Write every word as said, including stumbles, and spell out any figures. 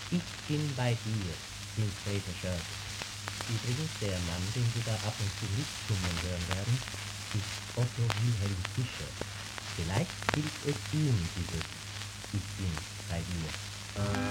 Ich bin bei dir, singt Grete Schörk. Übrigens, der Mann, den Sie da ab und zu mitsummen hören werden, ist Otto Wilhelm Fischer. Vielleicht gilt es ihm, dieses Ich bin bei dir.